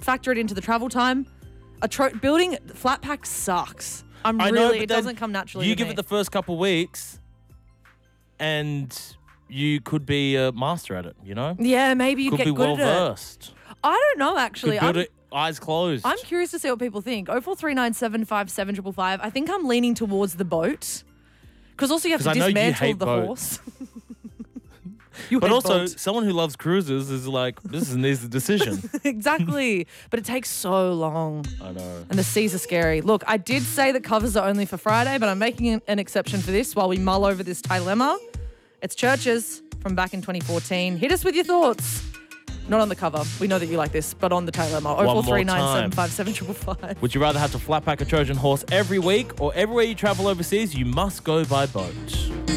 factor it into the travel time. Building flat pack sucks. It doesn't come naturally. You to give me. it the first couple of weeks, and you could be a master at it. You know, Yeah, maybe you could get be good well at it. versed. I don't know, actually. Could build it eyes closed. I'm curious to see what people think. 0439757555. I think I'm leaning towards the boat. Because also you have to 'Cause I know you dismantle hate the boats. horse. You But hate also, boats. someone who loves cruises is like, this is an easy decision. Exactly. But it takes so long. I know. And the seas are scary. Look, I did say that covers are only for Friday, but I'm making an exception for this while we mull over this dilemma. It's Churches from back in 2014. Hit us with your thoughts. Not on the cover. We know that you like this, but on the dilemma. One more 0439757555. Would you rather have to flat pack a Trojan horse every week, or everywhere you travel overseas, you must go by boat?